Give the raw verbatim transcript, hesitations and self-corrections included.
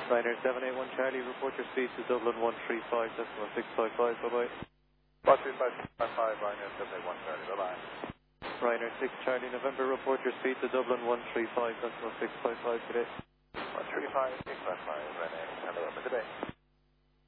Ryanair seven eight one Charlie, report your speed to Dublin one three five decimal six five five, bye bye. one three five five five, Ryanair seven eight one Charlie, bye bye. Ryanair six Charlie, November, report your speed to Dublin one three five decimal six five five today. one three five six five five, Ryanair, hello, today.